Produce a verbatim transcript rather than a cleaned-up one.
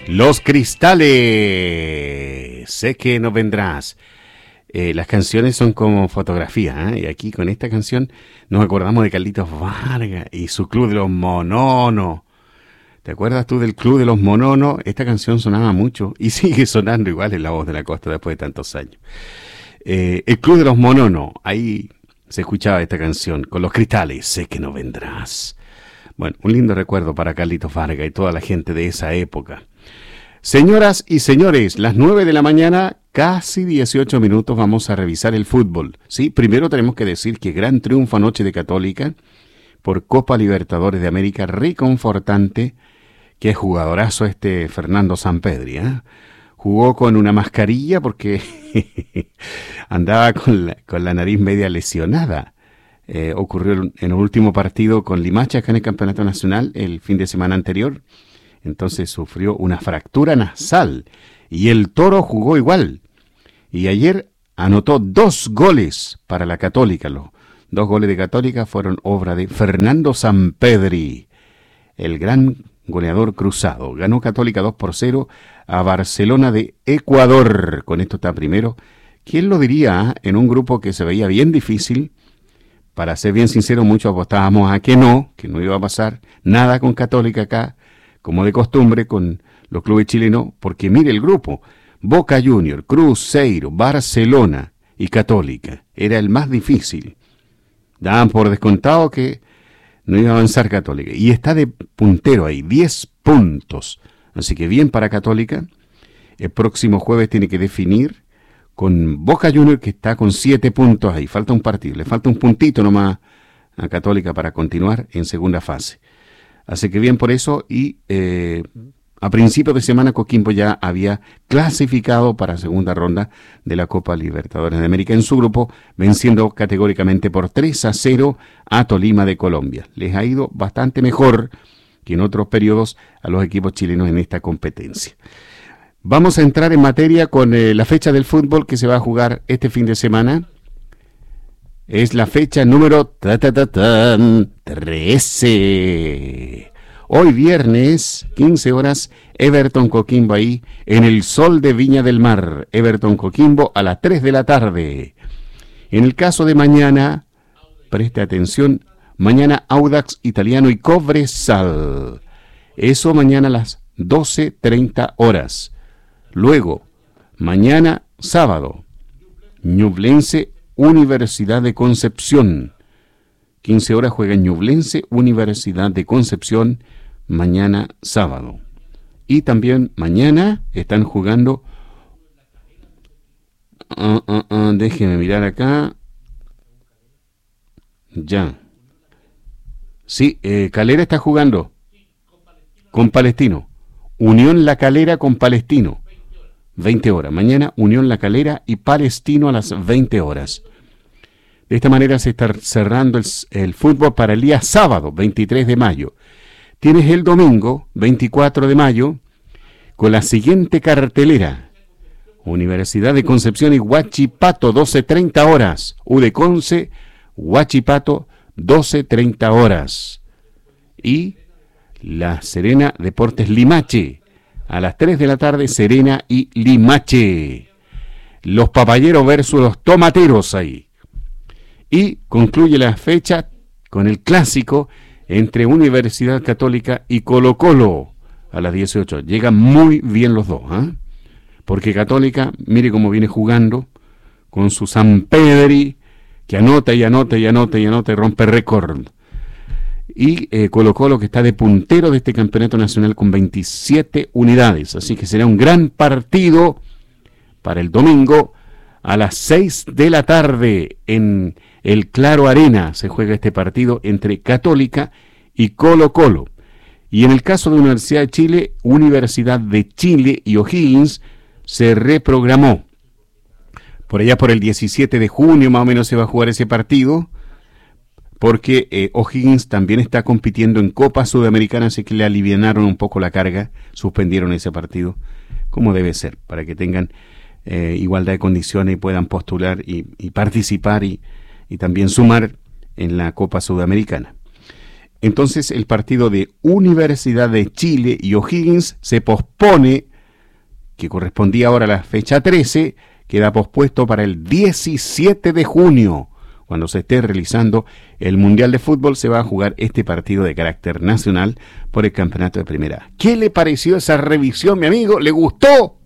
Los Cristales, sé que no vendrás. Eh, las canciones son como fotografía, ¿eh? Y aquí con esta canción nos acordamos de Carlitos Vargas y su Club de los Mononos. ¿Te acuerdas tú del Club de los Mononos? Esta canción sonaba mucho y sigue sonando igual en La Voz de la Costa después de tantos años. Eh, el Club de los Mononos, ahí se escuchaba esta canción, con Los Cristales, sé que no vendrás. Bueno, un lindo recuerdo para Carlitos Vargas y toda la gente de esa época. Señoras y señores, las nueve de la mañana, casi dieciocho minutos, vamos a revisar el fútbol. Sí, primero tenemos que decir que gran triunfo anoche de Católica por Copa Libertadores de América, reconfortante. Qué jugadorazo este Fernando Sampedri, ¿eh? Jugó con una mascarilla porque andaba con la, con la nariz media lesionada. Eh, ocurrió en el último partido con Limache acá en el Campeonato Nacional el fin de semana anterior. Entonces sufrió una fractura nasal y el Toro jugó igual. Y ayer anotó dos goles para la Católica. Los dos goles de Católica fueron obra de Fernando Sampedri, el gran goleador cruzado. Ganó Católica dos por cero a Barcelona de Ecuador. Con esto está primero. ¿Quién lo diría? En un grupo que se veía bien difícil. Para ser bien sincero, muchos apostábamos a que no, que no iba a pasar nada con Católica acá, como de costumbre con los clubes chilenos, porque mire el grupo, Boca Juniors, Cruzeiro, Barcelona y Católica, era el más difícil. Daban por descontado que no iba a avanzar Católica, y está de puntero ahí, diez puntos, así que bien para Católica. El próximo jueves tiene que definir con Boca Juniors, que está con siete puntos ahí, falta un partido, le falta un puntito nomás a Católica para continuar en segunda fase. Así que bien por eso, y eh, a principios de semana Coquimbo ya había clasificado para segunda ronda de la Copa Libertadores de América en su grupo, venciendo categóricamente por tres a cero a Tolima de Colombia. Les ha ido bastante mejor que en otros periodos a los equipos chilenos en esta competencia. Vamos a entrar en materia con eh, la fecha del fútbol que se va a jugar este fin de semana. Es la fecha número ta, ta, ta, ta, trece. Hoy viernes, quince horas, Everton Coquimbo ahí, en el sol de Viña del Mar. Everton Coquimbo a las tres de la tarde. En el caso de mañana, preste atención, mañana Audax Italiano y Cobresal. Eso mañana a las doce treinta horas. Luego, mañana sábado, Ñublense Universidad de Concepción. quince horas juega Ñublense Universidad de Concepción mañana sábado. Y también mañana están jugando... Uh, uh, uh, déjenme mirar acá. Ya. Sí, eh, Calera está jugando con Palestino. Unión La Calera con Palestino. veinte horas. Mañana Unión La Calera y Palestino a las veinte horas. De esta manera se está cerrando el, el fútbol para el día sábado, veintitrés de mayo. Tienes el domingo, veinticuatro de mayo, con la siguiente cartelera. Universidad de Concepción y Huachipato, doce treinta horas. U de Conce, Huachipato, doce treinta horas. Y La Serena Deportes Limache. A las tres de la tarde, Serena y Limache. Los Papayeros versus los Tomateros ahí. Y concluye la fecha con el clásico entre Universidad Católica y Colo Colo a las dieciocho. Llegan muy bien los dos, ¿eh? Porque Católica, mire cómo viene jugando con su Sampedri, que anota y anota y anota y anota y rompe récord. Y eh, Colo Colo, que está de puntero de este campeonato nacional con veintisiete unidades. Así que será un gran partido para el domingo a las seis de la tarde en el Claro Arena. Se juega este partido entre Católica y Colo Colo. Y en el caso de Universidad de Chile, Universidad de Chile y O'Higgins se reprogramó. Por allá por el diecisiete de junio más o menos se va a jugar ese partido, porque eh, O'Higgins también está compitiendo en Copa Sudamericana, así que le alivianaron un poco la carga, suspendieron ese partido, como debe ser, para que tengan eh, igualdad de condiciones y puedan postular y, y participar y, y también sumar en la Copa Sudamericana. Entonces el partido de Universidad de Chile y O'Higgins se pospone, que correspondía ahora a la fecha trece, queda pospuesto para el diecisiete de junio. Cuando se esté realizando el Mundial de Fútbol, se va a jugar este partido de carácter nacional por el campeonato de primera. ¿Qué le pareció esa revisión, mi amigo? ¿Le gustó?